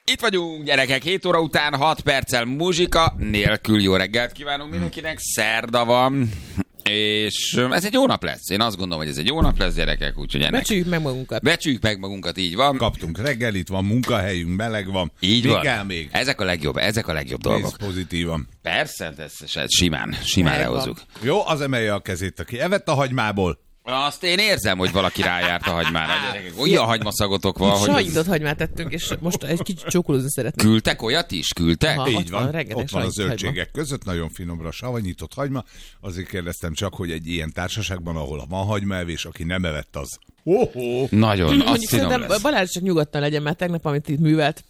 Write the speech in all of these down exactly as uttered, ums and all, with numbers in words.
Itt vagyunk, gyerekek, hét óra után, hat perccel muzsika nélkül. Jó reggelt kívánunk mindenkinek, szerda van, és ez egy jó nap lesz. Én azt gondolom, hogy ez egy jó nap lesz, gyerekek, úgyhogy ennek... Becsüljük meg magunkat. Becsüljük meg magunkat, így van. Kaptunk reggelit, van munkahelyünk, meleg van. Így még van. El még. Ezek a legjobb, ezek a legjobb dolgok. Nézd pozitívan. Persze, ez, ez simán, simán lehozzuk. Jó, az emelje a kezét, aki evett a hagymából. Azt én érzem, hogy valaki rájárt a hagymára. Gyerekek, olyan hagymaszagotok van, hogy... Sajnyitott hagymát tettünk, és most egy kicsit csókolózni szeretnék. Küldtek olyat is? Küldtek? Aha. Így ott van, van, ott van a zöldségek hagyma. között, nagyon finomra savanyított hagyma. Azért kérdeztem csak, hogy egy ilyen társaságban, ahol van hagymaevés, aki nem evett, az... Oh-oh. Nagyon, az Mondjuk finom szerintem lesz. Balázs csak nyugodtan legyen, mert tegnap, amit itt művelt,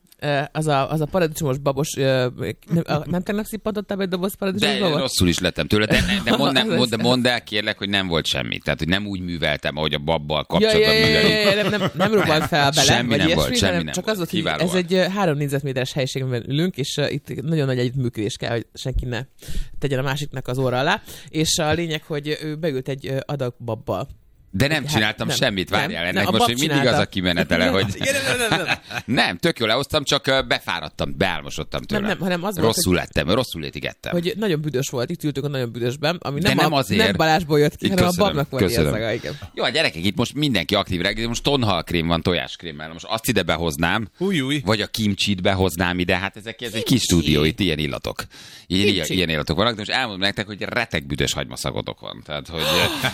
az a, az a paradicsomos babos, nem, nem tegnap szippantottál be egy doboz paradicsomos De babot? rosszul is lettem tőle. De, de mondd, nem, mondd, mondd el, kérlek, hogy nem volt semmi. Tehát, hogy nem úgy műveltem, ahogy a babbal Ja, kapcsolatban ja, ja, ja, művelik. ja, nem, nem, nem robbant fel bele, Semmi vagy nem ilyesmi, volt, semmi hanem nem csak volt. az volt, hogy Kiváló ez volt. egy három négyzetméteres helyiségben ülünk, és uh, itt nagyon nagy együttműködés kell, hogy senki ne tegyen a másiknak az óra alá, és a lényeg, hogy ő beült egy uh, adag babbal. De nem Hát, csináltam nem, semmit, várjál, nem, ennek nem, a most bab még mindig csinálta. az a kimenetele, hogy... Igen, nem, nem, nem, nem. Nem, tök jól lehoztam, csak ö, befáradtam, beálmosodtam tőle. Nem, nem, hanem az volt, rosszul lettem, rosszul étigettem. Hogy nagyon büdös volt, itt ültünk a nagyon büdösben, ami De nem, nem a, azért. nem Balázsból jött ki, Így hanem a köszönöm, babnak volt köszönöm. érzaga, igen. Jó, a gyerekek, itt most mindenki aktív reggel, most tonhalkrém van tojáskrémmel, most azt ide behoznám, Új, új. vagy a kimcsit behoznám ide, hát ezek, ez egy kis stúdió, itt ilyen illatok. Ilyen, ilyen, ilyen illatok vannak, de most elmondom nektek, hogy reteg büdös hagymaszagotok van. Tehát, hogy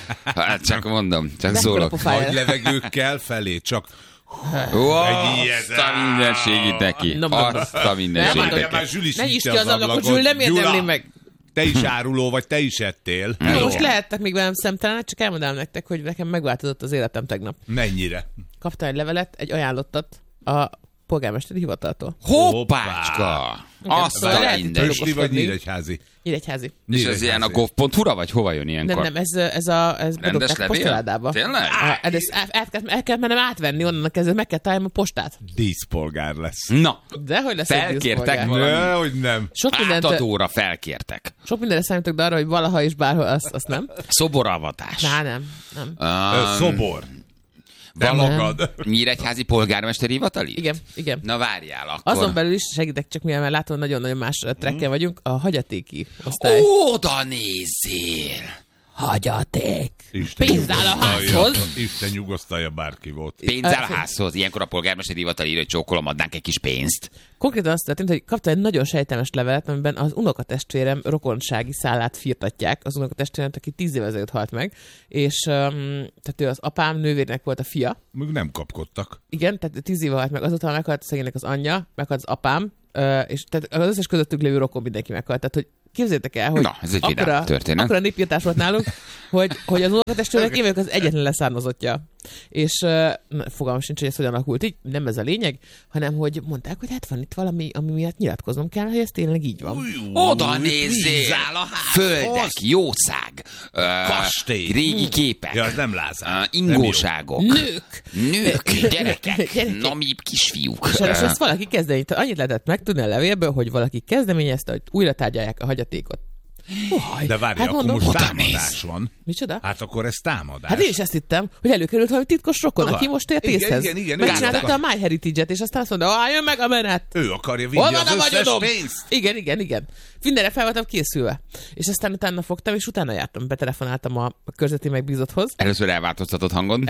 hát csak mondom, csak De szólok. akkor a pofája. Nagy levegőkkel felé, csak... Ó, Egy ilyet. azt a mindenségét neki. Na, na, na. Azt a mindenségét Nem, Várjál, már neki. Zsüli Ne nyisd szinte ki az ablakot, Zsül, nem érdemli Gyula, meg. te is áruló vagy, te is ettél. Jó, most lehettek még velem szemtelenek, csak elmondám nektek, hogy nekem megváltozott az életem tegnap. Mennyire? Kaptam egy levelet, egy ajánlottat a polgármesteri hivataltól. Hoppácska! Azt Szóval a lehet, minden. Pösli vagy okoskodni. Nyíregyházi? Nyíregyházi. És ez ilyen a gov pont hu-ra, vagy hova jön ilyenkor? Nem, nem, ez, ez a ez Rendes bedobták levél? postaládába. Tényleg? Ah, ez, át, át, kell, el kell mennem átvenni onnan kezdve, meg kell találnom a postát. Díszpolgár lesz. Na, De hogy lesz egy felkértek díszpolgár? valami Ne, hogy nem. Sok mindent, átadóra felkértek. sok mindenre számítok, de arra, hogy valaha és bárhol, azt, azt nem. Szoboravatás. Ná, nem, nem. Ö, Um, Szobor. Te Valami- magad. Nyíregyházi polgármesteri hivatali? Igen, igen. Na várjál, akkor. Azon belül is segítek, csak milyen, mert látom, nagyon-nagyon más trekken vagyunk, a hagyatéki osztály. Oda nézzél! Hagyaték! Isten Pénz áll a nyugosztalja. házhoz. Isten nyugosztalja, bárki volt. Pénz áll a házhoz. Ilyenkor a polgármesteri hivatal írja, hogy csókolom, adnánk egy kis pénzt. Konkrétan azt történt, hogy kaptam egy nagyon sejtelmes levelet, amiben az unokatestvérem rokonsági szállát firtatják, az unokatestvéremet, aki tíz évvel ezelőtt halt meg, és um, tehát ő az apám nővérnek volt a fia. Még nem kapkodtak. Igen, tehát tíz éve halt meg, azóta meghalt szegénynek az anyja, meghalt az apám, uh, és tehát az összes közöttük lévő rokon mindenki meghalt. Tehát, hogy képzeljétek el, hogy Na, ez egy vidám akkora, történet. akkora népírtás volt nálunk, hogy, hogy az unokatestvérek én vagyok az egyetlen leszármazottja. És uh, fogalmam sincs, hogy ez hogyan alakult így, nem ez a lényeg, hanem hogy mondták, hogy hát van itt valami, ami miatt nyilatkoznom kell, hogy ez tényleg így van. Oda nézzél! Földek, jószág, ö, Kastély. régi képek, Ja, az nem Lázár. ö, ingóságok, Nők! nők, gyerekek, Gyerekek. nami kisfiúk. És Ö, ezt valaki kezdeményezte. Annyit lehetett megtudni a levélből, hogy valaki kezdeményezte, hogy újra tárgyalják a hagyatékot. Uhaj. De várj, hát akkor mondom, most oda támadás néz. van. Micsoda? Hát akkor ez támadás. Hát én is ezt hittem, hogy előkerült valami titkos rokon, Hova? aki most ért Igen, észhez. igen, igen, Megcsinálta igen. a My Heritage-et, és aztán azt mondta, álljon meg a menet! Ő akarja Hol vinni van az a összes vagyonom? pénzt. Igen, igen, igen. Mindenre fel voltam készülve. És aztán utána fogtam, és utána jártam, betelefonáltam a a körzeti megbízotthoz. Először elváltoztatott hangon.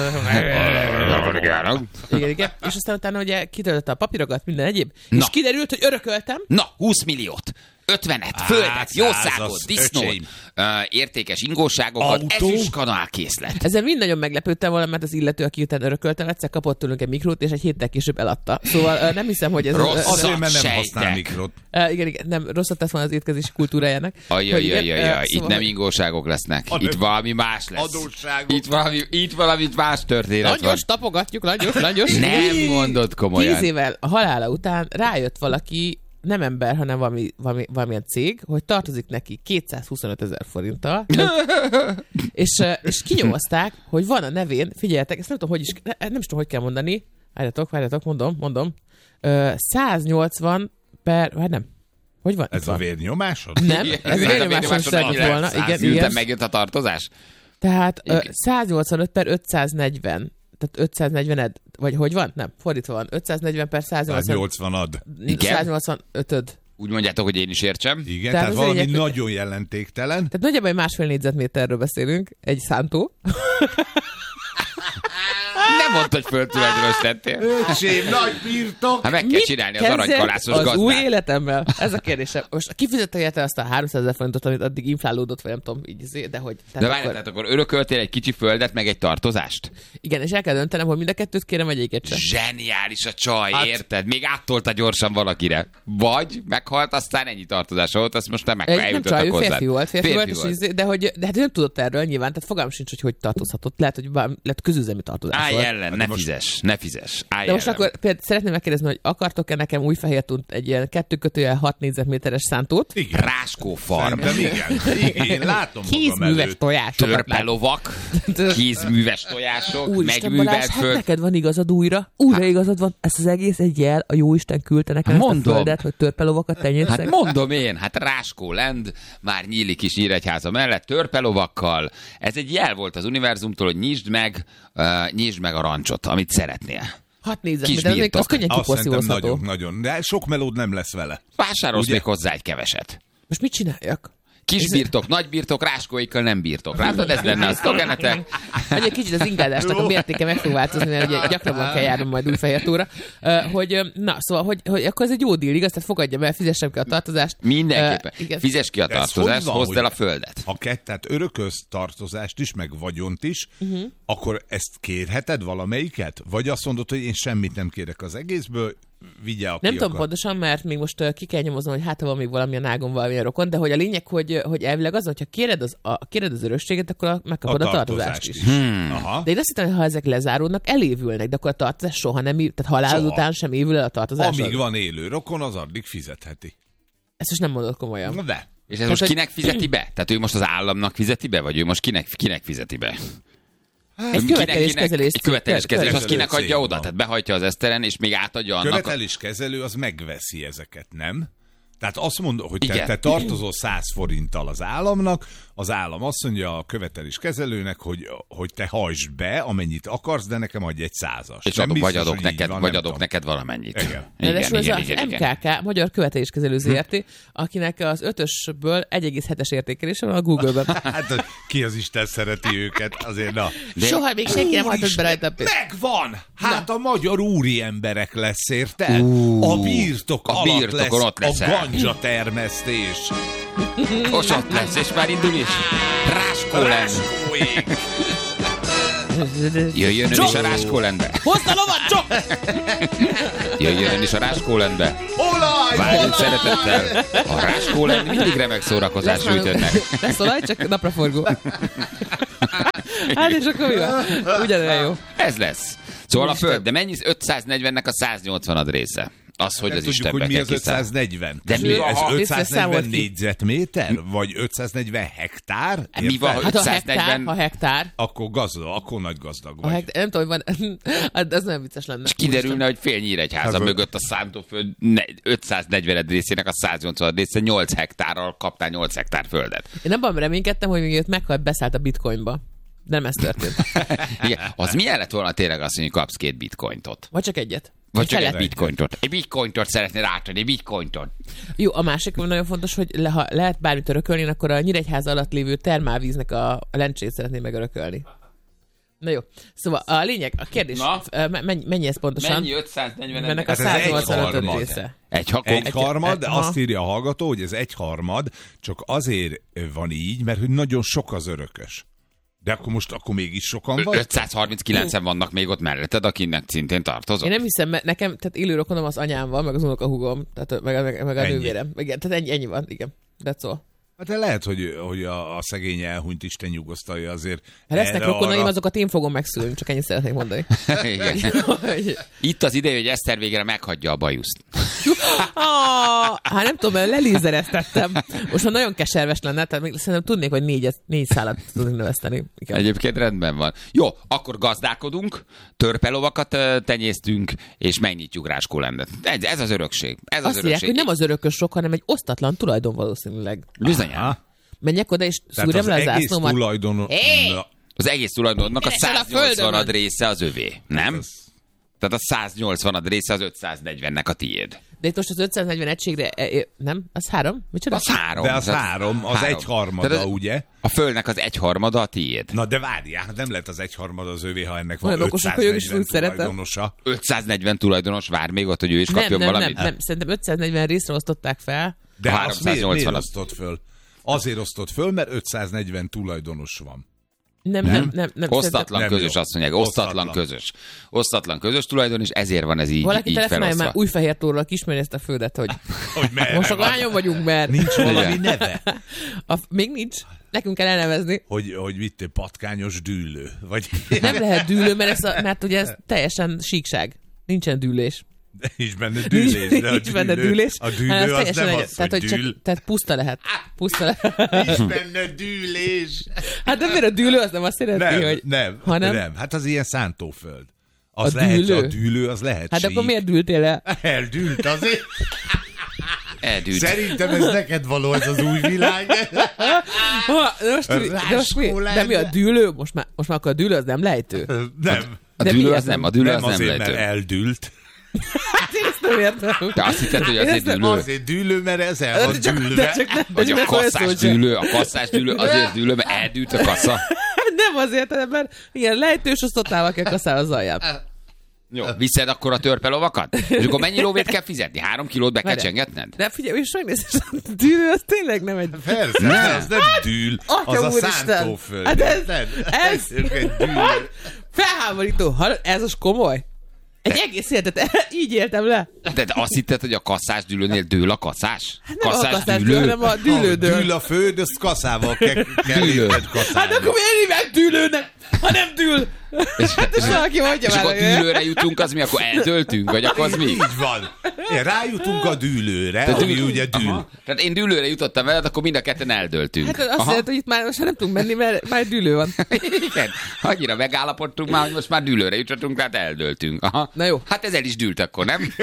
Igen, igen. És aztán utána ugye kitöltötte a papírokat, minden egyéb. Na. És kiderült, hogy örököltem. Na, húsz milliót, ötvenet, Á, földet, jószágot, százas, disznót, öcsém. ö, értékes ingóságokat, Autó. ezüstkanál készlet. Ezzel mind nagyon meglepődtem volna, mert az illető, aki után örököltem, egyszer kapott tőlünk egy mikrót, és egy héttel később eladta. Szóval ö, nem hiszem, hogy ez... Rossz. ez- Azért, mert nem Sejtek. használ mikrot. Uh, igen, igen, nem, rosszat tesz volna az étkezési kultúrájának. Hogy igen, Ajajajajaj, ö, itt szóval, nem hogy- ingóságok lesznek, Hanem itt valami más lesz. adósságok. Itt valami, itt valami más történet van. Langyos, tapogatjuk, langyos, langyos. Nem mondod komolyan. Tíz évvel a halála után rájött valaki, nem ember, hanem valami, valami, valamilyen cég, hogy tartozik neki kétszázhuszonöt ezer forinttal, és, ö, és kinyomozták, hogy van a nevén, figyeljetek, ezt nem tudom, hogy is, ne- nem is tudom, hogy kell mondani, várjatok, várjatok, mondom, mondom, ö, száznyolcvan per, hát nem, hogy van? Ez Itt a van. vérnyomásod? Nem, ez vérnyomáson szeretett volna, igen, Szültem, igen. megjött a tartozás? Tehát ö, Igen. száznyolcvanöt per ötszáznegyven. tehát ötszáznegyvened, vagy hogy van? Nem, fordítva van. ötszáznegyven per száznyolcvan. száznyolcvanad. száznyolcvanötöd. Úgy mondjátok, hogy én is értsem. Igen, Tehát tehát az valami lényeg, hogy- nagyon jelentéktelen. Tehát nagyjából egy másfél négyzetméterről beszélünk, egy szántó. Nem mondta, hogy földtulajdonostettél. Öcsém, nagy birtok! Hát meg kell csinálni az aranykalászos az gazdát. új életemmel? Ez a kérdésem. Most kifizette érte azt a háromszázezer forintot, amit addig inflálódott, vagy nem tudom, így, izé, de hogy... De várj, tehát akkor örököltél egy kicsi földet, meg egy tartozást? Igen, és el kell döntenem, hogy mind a kettőt kérem, vagy egyiket sem. Zseniális a csaj, Hát- érted? Még áttolta gyorsan valakire. Vagy meghalt, aztán ennyi tartozása volt, azt most nem meg Egy, nem eljutottak csaj, ő hozzá. férfi volt, férfi, Férfi volt, és izé- de, hogy, de hát ő nem tudott erről nyilván, tehát fogalmam sincs, hogy hogy tartozhatott. Lehet, hogy bár, lehet közüzemi tartozás Állj volt. ellen, ne fizes, ne fizes. Állj De most ellen. akkor például szeretném megkérdezni, hogy akartok-e nekem új fehér tunt egy ilyen kettő kötőjel hat négyzetméteres szántót? Igen. Ráskó farm, Szerintem igen. Igen, én látom magam Kézműves előtt. tojásokat lát. törpelovak, kézműves tojások, Úristen, megművelt Balázs, hát föld. neked van igazad újra. Újra igazad van. Ez az egész egy jel, a jóisten küldte nekem Hát ezt a mondom. földet, hogy törpelovakat tenyészek. Hát mondom én, hát Ráskó Land már nyílik is Nyíregyháza mellett, törpelovakkal. Ez egy jel volt az univerzumtól, hogy nyisd meg, uh, nyisd meg a rancsot, amit szeretnél. hat négyzetméter, az, még- birtok. az könnyen Azt szerintem kiporszívozható. nagyon, nagyon. De sok melód nem lesz vele. Vásárolsz Ugye? még hozzá egy keveset. Most mit csináljak? Kis birtok, nagy birtok, ráskóikkal nem birtok. Látod, ez lenne a szlogenetek. Hogy egy kicsit az ingádásnak a mértéke meg fog változni, mert ugye gyakrabban kell járnom majd Újfehértóra. Uh, hogy, ö, na, szóval, hogy, hogy akkor ez egy jó díl, igaz? Tehát fogadjam el, fizessem ki a tartozást. Mindenképpen. Ö, igen. Fizes ki a De ez tartozást, hogy van, hozd hogy- el a földet. Ha kett, tehát örökölsz tartozást is, meg vagyont is, uh-huh. akkor ezt kérheted valamelyiket? Vagy azt mondod, hogy én semmit nem kérek az egészből, vigye, aki Nem tudom akar. pontosan, mert még most uh, ki kell nyomoznom, hogy hát ha van még valamilyen ágon valamilyen rokon, de hogy a lényeg, hogy, hogy elvileg az, hogyha kéred az, a, kéred az örökséget, akkor a, megkapod a, a tartozást is. Hmm. Aha. De én azt hittem, hogy ha ezek lezáródnak, elévülnek, de akkor a tartozás soha nem, év- tehát halálod Soha. után sem évül el a tartozás. Amíg van élő rokon, az addig fizetheti. Ezt most nem mondod komolyan. Na de. És ez most hogy- kinek fizeti be? Tehát ő most az államnak fizeti be, vagy ő most kinek, kinek fizeti be? Egy követeléskezelés. Egy követeléskezelés, az kinek Kezelő adja cég oda? van. Tehát behajtja az eszteren, és még átadja annak. A... Követeléskezelő az megveszi ezeket, nem? Tehát azt mondod, hogy te, Igen. te tartozol száz forinttal az államnak, az állam azt mondja a követeléskezelőnek, hogy, hogy te hajtsd be, amennyit akarsz, de nekem adj egy százas. És Nem adok, vagy biztos, adok hogy így neked, van, vagy nem adok tudom. neked valamennyit. Igen. Ráadásul ez igen, az igen, igen. em ká ká, Magyar Követeléskezelő zé er té, akinek az ötösből egy egész hetes értékelése van a Google-ben. Hát ki az Isten szereti őket, azért na. De- Soha még senki nem hajtott be Úristen, rajta a pénzt. megvan! Hát a magyar úri emberek lesz, érted? A birtok a alatt birtokon lesz ott leszel. a ganja termesztés. Most ott lesz, és már indul is. Ráskó Land. Ráskóék. Jöjjön ön is a Ráskó Landbe. Hozd a lovat, csak! Jöjjön ön is a Ráskó Landbe. Olaj! Várjuk szeretettel. A Ráskó Land mindig remek szórakozás nyújt önnek. Lesz olaj, csak napraforgó. Hát és akkor mi van? Ugyanolyan jó. Ez lesz. Szóval a föld, de mennyi? ötszáznegyvennek a száznyolcvanad része. Az, hogy Nem az tudjuk, Istenbe hogy mi kell az kiszállni. ötszáznegyven. De mi? Ez Aha. ötszáznegyven Számolt ki. négyzetméter? Vagy ötszáznegyven hektár? Mi Érted? van, hogy- Hát ha hektár, ötszáznegyven ha hektár, Akkor gazdag, akkor nagy gazdag a vagy. hektár, nem tudom, hogy van, hát ez nagyon vicces lenne. És kiderülne, hogy fél Nyíregyháza Hát, mögött a szántóföld ne- ötszáznegyven részének a száznyolcvan része nyolc hektárral kaptál nyolc hektár földet. Én abban reménykedtem, hogy még őt meghalt, beszállt a bitcoinba. De nem ez történt. Igen, az milyen lett volna tényleg azt, hogy kapsz két bitcointot? Vagy csak egyet. Vagy csak egy felet. bitcointot. Egy bitcointot szeretnél átadni, egy bitcointot. Jó, a másik ami nagyon fontos, hogy le, ha lehet bármit örökölni, akkor a Nyíregyháza alatt lévő termálvíznek a, a lencsét szeretném megörökölni. Na jó. Szóval a lényeg, a kérdés, Na? ö, mennyi, mennyi ez pontosan? Mennyi ötszáznegyven? Ennek a Hát ez egy száznyolcvanötöd harmad. része. Egy hakon. Egy harmad, de Aha. azt írja a hallgató, hogy ez egy harmad, csak azért van így, mert hogy nagyon sok az örökös. De akkor most akkor mégis sokan vagy? ötszázharminckilencen vannak még ott melletted, akinek szintén tartozol. Én nem hiszem, mert nekem, tehát élő rokonom az anyám van, meg az unokahúgom, tehát meg, meg, meg a Ennyi. nővérem. Igen, tehát ennyi, ennyi van, igen. That's all. Hát de lehet, hogy, hogy a, a szegény elhunyt Isten nyugosztalja azért. Ha lesznek erre, rokonaim, arra. azokat én fogom megszülni, csak ennyit szeretnék mondani. Igen. Itt az ideje, hogy Eszter végre meghagyja a bajuszt. Ah, hát nem tudom, mert lelézereztettem. Most már nagyon keserves lenne, tehát még szerintem tudnék, hogy négy, négy szálat tudnék növeszteni. Igen. Egyébként rendben van. Jó, akkor gazdálkodunk, törpelovakat ö, tenyésztünk, és megnyitjuk Ráskó Landet. Ez, ez az örökség. Ez az Azt írják, örökség. hogy nem az örökös hanem egy osztatlan tulajdon valószínűleg. Bizonyán. Aha. Menjek oda, és Tehát szúrjam az le a egész zászlómat. tulajdon... Hé! Na, Az egész tulajdonnak a Keresel a száznyolcvanad földön. része az övé, nem? Tehát a száznyolcvanad része az ötszáznegyvennek a tiéd. De itt most az ötszáznegyven egységre, e, e, nem? Az három? Micsoda? Az három. De az Tehát három, az három. egyharmada, Tehát az- ugye? A földnek az egyharmada a tiéd. Na de várjál, hát nem lehet az egyharmada az övé, ha ennek van Olyan okosak vagyok, és ötszáznegyven úgy szeretem. tulajdonosa. ötszáznegyven tulajdonos vár még ott, hogy ő is Nem, kapjon nem, valamit. nem, nem, szerintem ötszáznegyven részre osztották fel. De A azt miért, miért háromszáznyolcvan osztott föl? Azért osztott föl, mert ötszáznegyven tulajdonos van. Nem, nem, nem. nem, nem Osztatlan Nem közös, jó. azt mondják. Osztatlan, Osztatlan. közös. Osztatlan közös tulajdon, és ezért van ez így, Valaki így telefonálja felosztva. már Újfehértóról, kismeri ezt a földet, hogy Hogy merre most akkor van? hányan vagyunk, mert Nincs valami Igen. neve? a, még nincs. Nekünk kell elnevezni. Hogy, hogy vittél patkányos dűlő? Vagy Nem lehet dűlő, mert, ez a, mert ugye ez teljesen síkság. Nincsen dűlés. nincs benne dűlés. De a Nincs benne dűlő- dűlés. A dűlő hanem az teljesen nem egy- az, tehát, hogy hogy dűl. csak, tehát puszta lehet. Puszta lehet. Nincs benne dűlés. Hát de miért a dűlő az nem azt jelenti, Nem, hogy... nem, hanem- nem. Hát az ilyen szántóföld. Az A lehet, dűlő? a dűlő az lehet Hát sík. akkor miért dűltél el? Eldűlt azért. Eldűlt. Szerintem ez neked való, ez az új világ. Ha, de, most, de, most mi, Ráskó de mi a lenne. dűlő? Most már, most már akkor a dűlő az nem lejtő. Nem. A De dűlő mi az ez? nem, a dűlő Nem az nem azért, mert lejtő. eldült. Hát én ezt nem értem. Te azt hitted, hogy Én azért ezt nem- dűlő. Azért dűlő, mert ez el van De csak, de dűlve. csak nem, de Vagy csak a nem olyan kasszás szó sem. dűlő, a kasszás dűlő azért dűlő, mert eldűlt a kassa. Nem azért, hanem mert ilyen lejtős osztottával kell kasszál az alját. Jó. Viszed akkor a törpelovakat? És akkor mennyi lóvét kell fizetni? Három kilót be kell Várjál. csengetned? De figyelj, és megnézed, a dűlő az tényleg nem egy... Persze, Nem. az nem dűl, Atya az a úristen. szántóföld. Hát ez- érted? ez- Ez egy dűlő. Felháborító. Hallod? Ez az komoly. Egy egész életet így éltem le. De te azt hitted, hogy a kasszás dűlőnél dől a kasszás? Hát nem a kasszás dűlő, hanem a Ha dűlődől. dűl a föld, azt kaszával kell, kell Dűlő. érted Hát kaszálni. akkor miért hívják dűlőnek, ha nem dűl? Hát ez valaki mondja És már. akkor hogy- dűlőre jutunk, az mi? Akkor eldöltünk? Vagy akkor az mi? Így van. Igen, rájutunk a dűlőre, Tehát ami dűl- ugye dűl. Aha. Tehát én dűlőre jutottam veled, akkor mind a ketten eldöltünk. Hát azt Aha. jelenti, hogy itt már most már nem tudunk menni, mert már dűlő van. Igen, annyira megállapodtunk már, hogy most már dűlőre jutottunk, tehát eldöltünk. Aha. Na jó. Hát ez el is dűlt akkor, nem?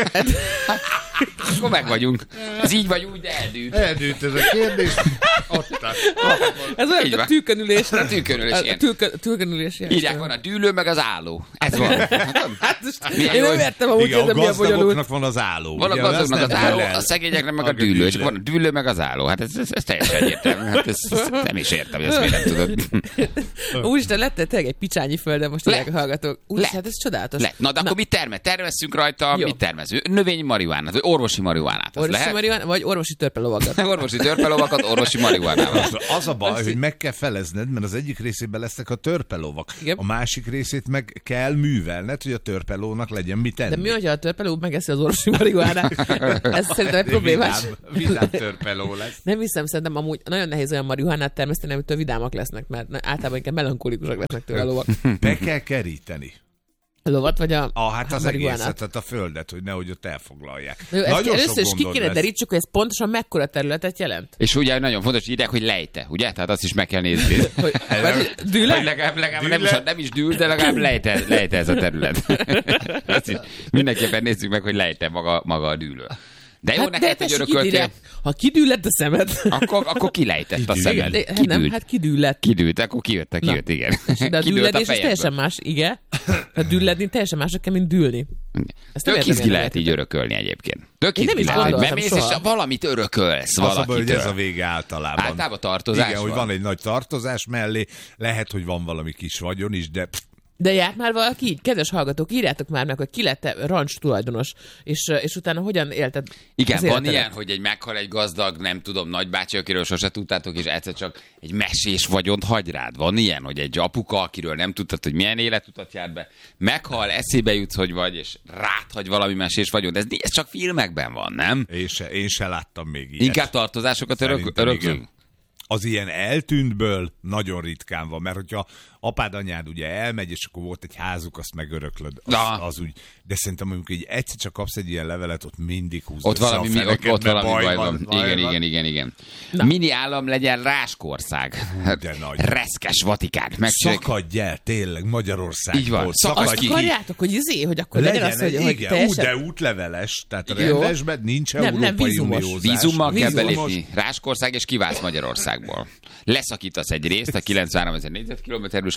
Akkor meg vagyunk. Ez így vagy úgy, de eldűlt. Eldűlt ez a kérdés. Ott áll. Ez olyan, Így mint a van. tűkönülés. A tűkönülés, A igen. tűkön- Tűkönülés. ilyen. Írják, van a dűlő, meg az álló. Ez van. Hát most Milyen én jó, nem hogy- értem amúgy, Igen, ez a milyen bonyolult. gazdagoknak van az álló. Van a ugye, gazdagnak azt az nem álló, dől el. a szegényeknek meg a A dűlő, és dűlő. van a dűlő, meg az álló. Hát ez, ez, ez teljesen egyértelmű. Hát ez, ez nem is értem, hogy ezt miért nem tudod. Úristen, lett tényleg egy picsányi földem, most Lett. ilyen hallgatók. Úristen, Lett. hát ez csodálatos. Le. Na, de akkor mit termel? Termesszünk rajta, Jó. mit termezünk? Növényi marihuánát, vagy orvosi marihuánát. Az Orvosi lehet? marihuana, vagy orvosi törpelovakat. Orvosi törpelovakat, orvosi marihuánával. Az, az a baj, Azt hogy így- meg kell felezned, mert az egyik részében lesznek a törpelovak. Igen. A másik részét meg kell művelned, hogy a törpelónak legyen mit tenni. De mi, hogyha a törpeló megeszi az orvosi marihuánát? Ez szerintem egy problémás. Vidám, vidám törpeló lesz. Nem hiszem, szerintem amúgy nagyon nehéz olyan marihuánát termeszteni, amitől vidámak lesznek, mert na- általában inkább melankolikusok lesznek tőle a lovak. Be kell keríteni. A lovat vagy a, Ah, hát az marihuánát. egészet, tehát a földet, hogy nehogy ott elfoglalják. Jó, ezt Nagyon először sok is ki gondod kéne lesz. derítsük, hogy ez pontosan mekkora területet jelent. És ugye nagyon fontos, hogy írják, hogy lejte, ugye? Tehát azt is meg kell nézni. Hogy, vagy Hogy dűle? legalább, legalább nem, Dűle? is, nem is dűl, de legalább lejte, lejte ez a terület. Azt is mindenképpen nézzük meg, hogy lejte maga, maga a dűlő. De jó, Hát hát de neked, hogy tessék, örököltél, írják, ha kidüllett a szemed. akkor, akkor kilejtett a Kidűlt. szemed. De, hát nem, Kidűlt. hát kidüllett. Kidűlt, akkor kijött, Na. kijött, igen. De a Kidűlt dülledés az fejedből. teljesen más, igen. A dülledni teljesen mások kell, mint dűlni. Ezt nem Tök értem, izgi én lehet nem így örökölni egyébként. Tök Én nem izgi is lehet, hogy gondoltam bemész, és soha. valamit örökölsz Az a baj, hogy valakitől. ez a vége általában. Általában tartozás Igen, hogy van. van egy nagy tartozás mellé, lehet, hogy van valami kis vagyon is, de pff, De járt már valaki így? Kedves hallgatók, írjátok már meg, hogy ki lett rancs tulajdonos, és, és utána hogyan élted Igen, az van életedet? ilyen, hogy egy meghal egy gazdag, nem tudom, nagybácsi, akiről sose tudtátok, és egyszer csak egy mesés vagyont hagy rád. Van ilyen, hogy egy apuka, akiről nem tudtad, hogy milyen életutat jár be, meghal, eszébe jutsz, hogy vagy, és rád hagy valami mesés vagyont. Ez, ez csak filmekben van, nem? én se, én se láttam még ilyet. Inkább tartozásokat örök, Szerintem öröklünk? igen. Az ilyen eltűntből nagyon ritkán van, mert hogyha apád, anyád ugye elmegy, és akkor volt egy házuk, azt megöröklöd, az, Na. az úgy. De szerintem amikor így egyszer csak kapsz egy ilyen levelet, ott mindig húzd Ott össze valami, a mi, ott, feneket, ott mert valami baj van. baj Igen, van. igen, igen, igen. Mini állam legyen Ráskország. De nagy. Reszkes Vatikán. Megcsinálják. Szakadj el, tényleg, Magyarországból. Így van. Azt Szakadj ki. akarjátok, hogy izé, hogy akkor legyen, Legyen az, hogy, egy, hogy igen, ú, teljesen... de útleveles, tehát a Jó. rendesben nincs Nem, nem, Európai vízumos. Uniózás. Vízummal kell Vízumos. belépni Ráskország, és kiválsz Magyarországból. Leszakítasz egy részt, a kilencvenhárom ezer négyzetkilométerből, és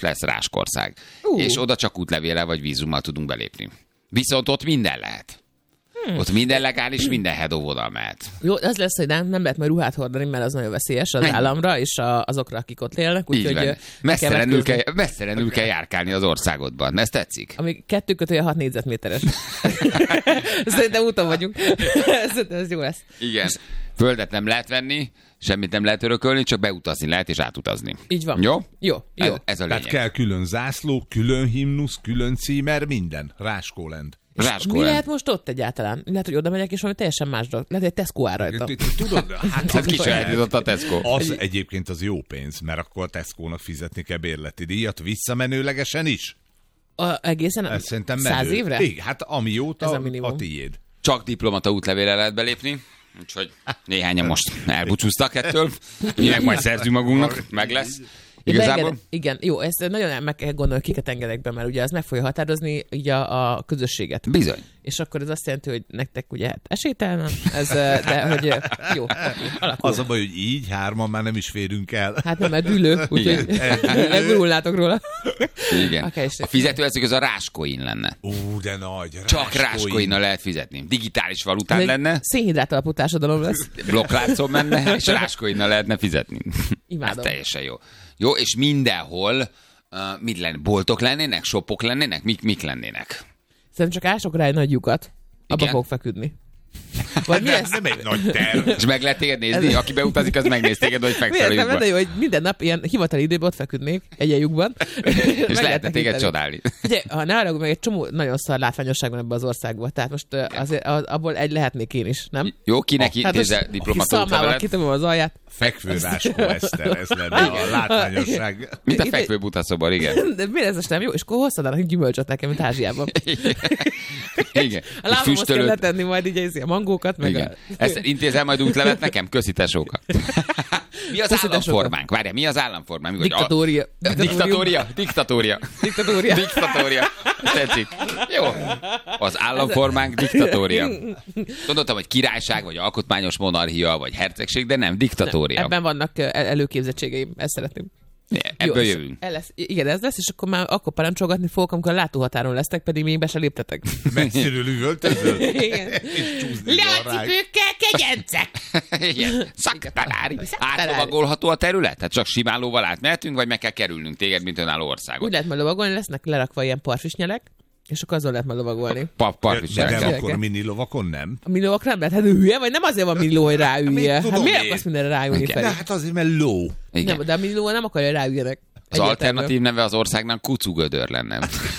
lesz Ráskország. Uh. És oda csak útlevéllel vagy vízummal tudunk belépni. Viszont ott minden lehet. Hmm. Ott minden legális, minden hedóvonal mehet. Jó, az lesz, hogy nem, nem lehet majd ruhát hordani, mert az nagyon veszélyes az államra és a, azokra, akik ott élnek. Úgyhogy messzelenül kell, messzelenül kell járkálni az országodban. Ez tetszik? Ami kettő kötője hat négyzetméteres. Szerintem úton vagyunk. Szerintem ez jó lesz. Igen. Földet nem lehet venni, semmit nem lehet örökölni, csak beutazni lehet és átutazni. Így van. Jó? Jó, jó. Ez, ez a lényeg. Tehát kell külön zászló, külön himnusz, külön címer, minden. Ráskólend. Ráskó Mi lent. lehet most ott egyáltalán? Lehet, hogy oda megyek, és valami teljesen más dolog. Lehet, hogy Tesco áll rajta. Tudod, hát Hát kisajátított a Tesco. az egyébként az jó pénz, mert akkor a Tesco-nak fizetni kell bérleti díjat visszamenőlegesen is. A, egészen Ez szerintem menő. száz évre? Igen, hát amióta Ez a a, minimum. a tiéd. Csak diplomata útlevélre lehet belépni, úgyhogy néhányan most elbúcsúztak ettől. Mi meg majd szerzünk magunknak, meg lesz. Igazából... Beengedem. Igen, jó, ezt nagyon meg kell gondolni, kiket engedek be, mert ugye az meg fogja határozni így a, a közösséget. Bizony. És akkor ez azt jelenti, hogy nektek ugye hát esélytelen, ez, de hogy jó, alakul. Az a baj, hogy így hárman már nem is férünk el. Hát nem, mert dűlő, úgyhogy elgurulnátok róla. Igen. Okay, A fizetőeszköz az a Ráskoin lenne. Ú, de nagy. Csak Ráskoinnal lehet fizetni. Digitális valután Ez egy lenne, szénhidrát alapú társadalom lesz. blokkláncon menne, és Ráskoinnal lehetne fizetni. Imádom. Ez teljesen jó. Jó, és mindenhol uh, mit lenne? Boltok lennének? Shopok lennének? Mik, mik lennének? Szerintem csak ások rá egy nagy lyukat, abba Igen? fog feküdni. Vagy mi lesz? Nem egy nagy terv. És meg lehet téged nézni? Aki beutazik, az megnéz téged, hogy fekszel a Miért nem lyukba. de jó, hogy minden nap ilyen hivatali időben ott feküdnék egy ilyen lyukban. És lehetne téged csodálni. Ugye, ha ne arra, meg egy csomó nagyon szar látványosság van ebben az országban. Tehát most uh, azért az, abból egy lehetnék én is, nem? Jó, kinek Hát intézze most diplomata szalmával útlevelet? kitömöm az alját. Fekvő Ráskó Eszter, ez lenne a látványosság. Mint a Itt- fekvő butaszobar, igen. De miért ez most nem jó? És akkor hozzadának gyümölcsöt nekem, mint Ázsiában. Igen. A lábamhoz kell Füstölőt. letenni majd így a mangókat, meg Igen. a... Ezt intézel majd útlevet nekem? Köszi tesóka. Mi az Köszi, államformánk? Várjál, mi az államformánk? Mi vagy- Diktatória. A- Diktatória. Diktatória. Diktatória. Diktatória. Tetszik. Jó. Az államformánk diktatória. Gondoltam, hogy királyság, vagy alkotmányos monarchia, vagy hercegség, de nem, diktatória. Ebben vannak ö, el- előképzettségeim, ezt szeretném. Ebből Jó, és jövünk. el lesz, igen, ez lesz, és akkor már akkor parancsolgatni fogok, amikor a látóhatáron lesztek, pedig még be se léptetek. Messziről üvöltözöl. Igen. És csúszni van rá. Leacipőkkel, kegyencek! Igen. Szaktalári. Szaktalári. Átlovagolható a terület? Tehát csak simán lóval átmehetünk, vagy meg kell kerülnünk téged, mint önálló országot? Úgy lehet majd lovagolni, lesznek lerakva ilyen parfisnyelek, és akkor azon lehet majd lovagolni. Pa- De Partviselekkel. nem, Gyerekek. akkor a mini lovakon nem. A millióak nem lehet, hát hülye, vagy nem azért van millió, hogy ráülje. Mit Hát tudom miért én? akarsz mindenre ráülni, Igen. Feri? De hát azért, mert ló. Igen. Nem, de a millió nem akarja, hogy ráüljenek. Az alternatív neve az országnak Kucugödör lenne.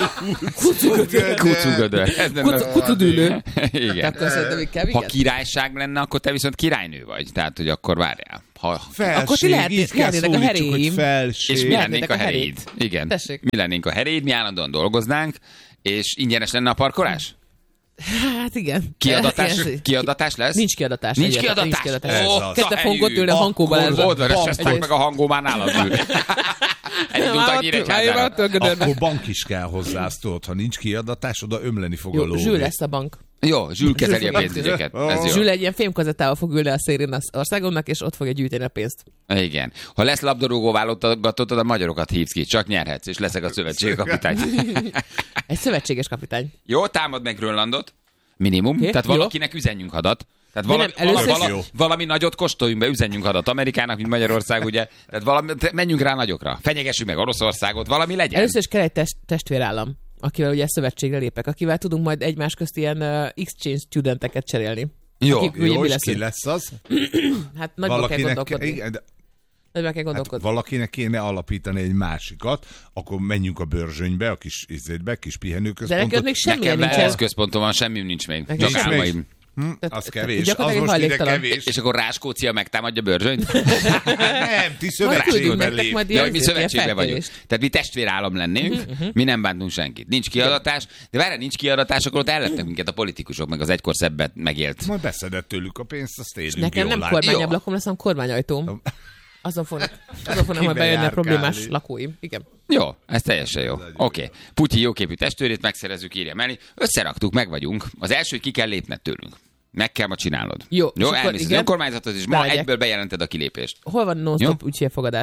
Kucugödör. Kucugödör. Ez lenne. Kucu- Kucudülő. Igen. Akkor szerintem inkább Ha igen. királyság lenne, akkor te viszont királynő vagy. Tehát, hogy akkor várjál. Ha... Felség, Akkor ti lehetné- így kell lehetnétek a szólítsuk, hogy heréim. felség. És mi Lehetnétek lennénk a a heréd. heréd. Igen. Tessék. Mi lennénk a heréd, mi állandóan dolgoznánk, és ingyenes lenne a parkolás? Hát igen. Kiadatás, Ez- kiadatás lesz? Nincs kiadatás. Nincs egyáltalán, kiadatás? Nincs kiadatás. Ez Ó, az. Ketten a fogunk ott ülni a helyű. Hankó Balázsra. Oldal, és Bank. ezt meg a hangó már nálad ül. Elindult a Már Nyíregyházára. ott gödörnek. Akkor bank is kell hozzá, azt tudod, ha nincs kiadatás, oda ömleni fog a Jó, ló. Zsül lesz a bank. Jó, Zsül kezeli a Zsül- pénzügyeket. Ez Zsül- jó. Zsül egy ilyen fémkazettával fog ülni a szélén az országomnak, és ott fogja gyűjteni a pénzt. Igen. Ha lesz labdarúgó válogatottad, a magyarokat hívsz ki, csak nyerhetsz, és leszek a szövetségi kapitány. Egy szövetséges kapitány. Jó, támad meg Grönlandot. Minimum. Oké, Tehát jó. valakinek üzenjünk hadat. Tehát De valami, nem, először valami, is- valami, valami nagyot kóstoljunk be, üzenjünk hadat Amerikának, mint Magyarország, ugye. Tehát valami, te- menjünk rá nagyokra. Fenyegessük meg Oroszországot, valami legyen. Először is kell egy test, testvérállam, akivel ugye szövetségre lépek, akivel tudunk majd egymás közt ilyen uh, exchange studenteket cserélni. Jó, akik ugye Jó, mi és leszünk. ki lesz az? Hát nagyban kell gondolkodni. igen, de- Nagyban kell hát gondolkodni. valakinek kéne alapítani egy másikat, akkor menjünk a Börzsönybe, a kis izétbe, kis De pihenőközpontot. neked még semmilyen Nekem nincsen. ez központom van, semmim nincs még. Nekem Csak nincs még. álmaim. Hm, Tehát- az kevés. Az gyakorlatilag most ide hajléktalan. kevés. És akkor Ráskócia megtámadja Börzsönyt? Nem, ti Majd szövetségben küldünk nektek lép. majd Ja, ilyen, hogy mi ilyen szövetségben vagyunk. felkérést. Tehát mi testvérállam lennénk, Mhm, mi nem bántunk senkit. Nincs kiadatás, de várjál, nincs kiadatás, akkor ott ellettek minket a politikusok, meg az egykor szebbet megélt. Majd beszedett tőlük a pénzt, azt élünk Nekem jól nem látni. kormányablakom lesz, hanem kormányajtóm. Azon fognak, azon fognak majd Kibe bejönni a járkálni. problémás lakóim. Igen. Jó, ez teljesen jó. Oké. Okay. Putyi jóképű testvérét megszerezzük, írja Meli. Összeraktuk, meg vagyunk. Az első, hogy ki kell lépned tőlünk. Meg kell ma csinálod. Jó, és Jó, akkor elmész az igen. önkormányzathoz, és ma Bemegyek. egyből bejelented a kilépést. Hol van non-stop ügyfélfogadás?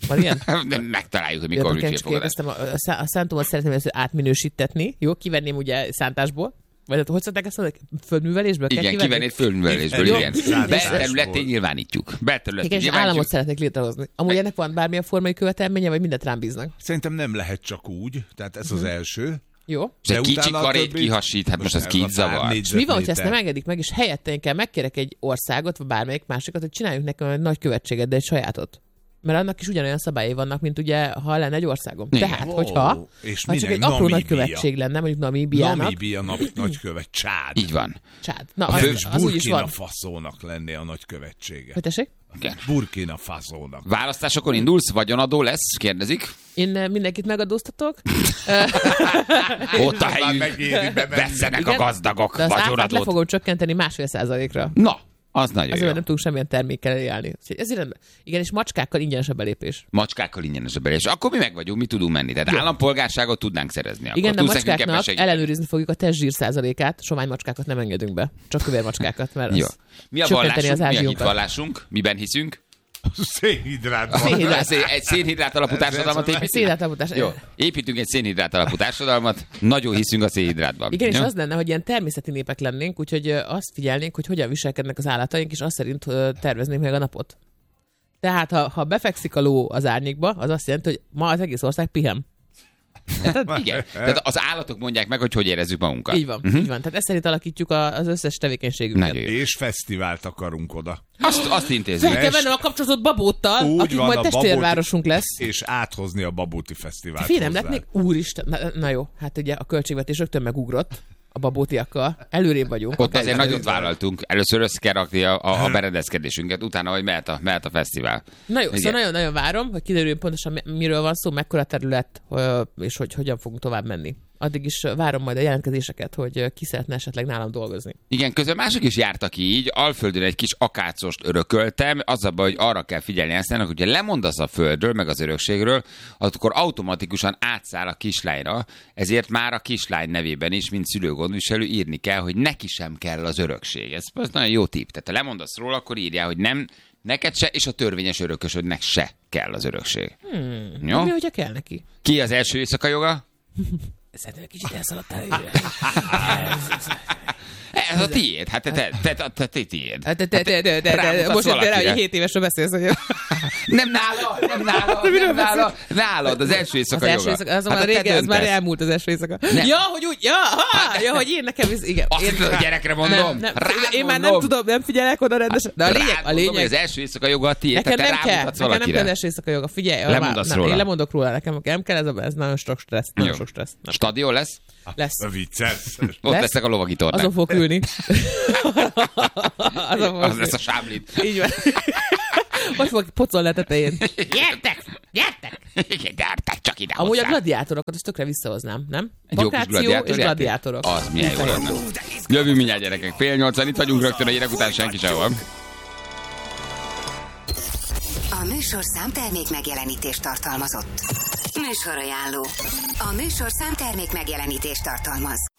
Van ilyen? De megtaláljuk, hogy mikor Mikor ügyfélfogadás. a, a, a szántómat szeretném ezt átminősítetni. Jó, kivenném ugye szántásból. Vagy hogy szokták ezt mondani? Földművelésből kell Igen, kivenni? kivenni földművelésből, Jó. igen. Jó. Belterületén nyilvánítjuk. Belterületén Igen, és államot nyilvánítjuk. szeretnék létrehozni. Amúgy ennek van bármilyen formai követelménye, vagy mindent rám bíznak? Szerintem nem lehet csak úgy, tehát ez az első. Jó. És egy De kicsi utána a karét többi- kihasít, hát most az ez kit a pár zavar. És mi van, hogyha ezt nem négyzetméter. engedik meg, és helyette én kell megkérek egy országot, vagy bármelyik másikat, hogy csináljuk nekem egy nagy követséget, de egy sajátot. Mert annak is ugyanolyan szabályai vannak, mint ugye, ha lenne egy országom. Igen. Tehát, Ó, hogyha és ha csak minek? egy apró nagy Namíbia. követség lenne, mondjuk Namíbiának. Namíbia nap, nagykövet, Csád. Így van. Csád. Na, A az, fős az úgy is Burkina van. Faszónak lenné a nagykövetsége. Hogy tessék? Igen. Burkina Faszónak. Választásokon indulsz, vagyonadó lesz, kérdezik. Én eh, mindenkit megadóztatok. Ott a Már helyünk. megéri bemenni. Vesszenek a Igen, gazdagok De az áfát le vagyonadót. fogom csökkenteni másfél százalékra. Na, az nagyon Azért jó. nem tudunk semmilyen termékkel élni. Úgyhogy ezért rendben. Igen, és macskákkal ingyenes a belépés. Macskákkal ingyenes a belépés. Akkor mi meg vagyunk, mi tudunk menni. Tehát állampolgárságot tudnánk szerezni. Akkor Igen, de a tudsz nekünk macskáknak ebben segíteni? ellenőrizni fogjuk a testzsír százalékát, sovány macskákat nem engedünk be. Csak kövér macskákat, mert Jó. az Mi a csökkenteni vallásunk? az Mi a ázsiunkat. hitvallásunk? Miben hiszünk? Szénhidrát. Szénhidrát. Szén- Egy szénhidrát alapú társadalmat építünk? Szénhidrátalapotás. Jó, építünk egy szénhidrát alapú társadalmat, nagyon hiszünk a szénhidrátban. Igen, és Jó? az lenne, hogy ilyen természeti népek lennénk, úgyhogy ö, azt figyelnénk, hogy hogyan viselkednek az állataink, és azt szerint ö, terveznénk meg a napot. Tehát, ha, ha befekszik a ló az árnyékba, az azt jelenti, hogy ma az egész ország pihen. Igen. Tehát az állatok mondják meg, hogy hogy érezzük magunkat. Így van, uh-huh. így van. Tehát ezt szerint alakítjuk a, az összes tevékenységünket. Nagyon jó. És fesztivált akarunk oda. Azt, azt intézzük. Fel kell vennem a kapcsolatot Babóttal, Úgy akik van, majd a testvérvárosunk lesz. És áthozni a Babóti Fesztivált Fél nem hozzá. lehetnék? Úristen, na, na jó, hát ugye a költségvetés rögtön megugrott a babótiakkal. Előrébb vagyunk. Ott azért nagyot vállaltunk. Először össze kell rakni a, a, a berendezkedésünket, utána, hogy mehet a, mehet a fesztivál. Na jó, Igen. szóval nagyon-nagyon várom, hogy kiderüljön pontosan mi- miről van szó, mekkora terület, ö, és hogy hogyan fogunk tovább menni. Addig is ö, várom majd a jelentkezéseket, hogy ö, ki szeretne esetleg nálam dolgozni. Igen, közben mások is jártak így, Alföldön egy kis akácost örököltem, az a baj, hogy arra kell figyelni ezt, hogy hogyha lemondasz a földről, meg az örökségről, akkor automatikusan átszáll a kislányra, ezért már a kislány nevében is, mint szülőgondviselő írni kell, hogy neki sem kell az örökség. Ez, ez nagyon jó tipp. Tehát ha lemondasz róla, akkor írjál, hogy nem, neked se, és a törvényes örökösödnek se kell az örökség. Hmm. Jó? Mi, hogyha kell neki? Ki az első éjszaka joga? Szerintem egy kicsit elszaladtál őre. Ez a tiéd. Hát te, te, te, te, te, te tiéd. Hát, de, de, de, de, de, de, rámutatsz most jöttél rá, hogy valakire. hét évesről beszélsz, hogy Nem nála, nem nála, nem nála. Nálad az első az éjszaka első joga. éjszaka, az Hát már te régen, az már döntesz. elmúlt az első éjszaka. Nem. Ja, hogy úgy, ja, ha, ja, hogy én nekem, is- igen. Azt Én- hiszed, a gyerekre mondom? Nem, nem, Rád én már nem mondom. tudom, nem figyelek oda rendesen. De a lényeg, Rád a mondom, hogy lényeg, az első éjszaka joga a tiéd, nekem tehát te nem kell, rámutatsz nekem nem kell az valakire. első éjszaka joga. Figyelj, Lemondasz már- róla. Én lemondok róla, nekem nem kell, ez, a, ez nagyon sok stressz. Nagyon Jó. sok stressz. Nem. Stadion lesz? Lesz. A vicces. Ott Lesz? lesznek a lovagi tornák. Azon fog ülni. Azon fog Az lesz a sáblit. Így van. Vagy fog pocolni a tetején. Gyertek! Gyertek! Igen, gyertek csak ide Amúgy a hozzá. gladiátorokat azt tökre visszahoznám, nem? Egy jó kis Vakáció és gladiátorjáték? gladiátorok. Az milyen jó lenne. Jövünk mindjárt, gyerekek. Fél nyolcan itt vagyunk rögtön a hírek után, senki sehol. A műsor számtermék megjelenítést tartalmazott. Műsorajánló. A műsor számtermék megjelenítést tartalmaz.